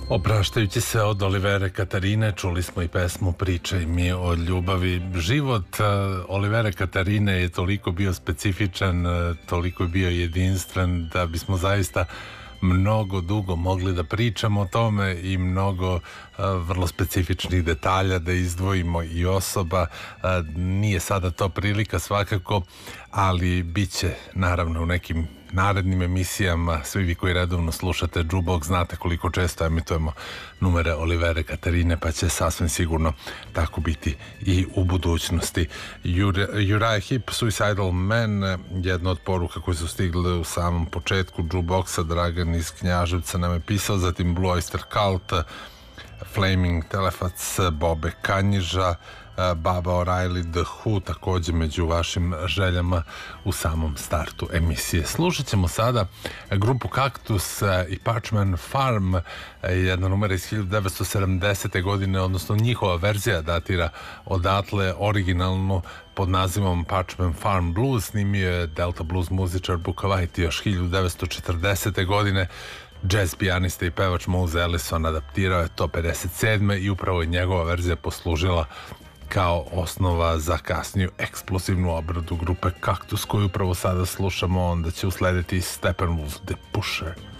Opraštajući se od Olivere Katarine, čuli smo i pesmu Pričaj mi o ljubavi. Život Olivere Katarine je toliko bio specifičan, toliko je bio jedinstven da bismo zaista mnogo dugo mogli da pričamo o tome i mnogo vrlo specifičnih detalja da izdvojimo i osoba. Nije sada to prilika svakako, ali bit će naravno u nekim narednim emisijama. Svi vi koji redovno slušate Jukebox znate koliko često emitujemo numere Olivere Katarine, pa će sasvim sigurno tako biti i u budućnosti. Uriah Heep, Suicidal Man, jedna od poruka koje su stigle u samom početku Jukeboxa. Dragan iz Knjaževca nam je pisao, zatim Blue Oyster Cult, Flaming Telefac, Bobe Kanjiža, Baba O'Reilly, The Who, takođe među vašim željama u samom startu emisije. Slušat ćemo sada grupu Kaktus i Parchman Farm, jedna numera iz 1970. godine, odnosno njihova verzija datira odatle, originalnu pod nazivom Parchman Farm Blues snimio je Delta Blues muzičar Booka White još 1940. godine. Jazz pijanista i pevač Mose Ellison adaptirao je to 57. i upravo je njegova verzija poslužila kao osnova za kasniju eksplozivnu obradu grupe Kaktus koju upravo sada slušamo. Onda će uslediti Steppenwolf The Pusher.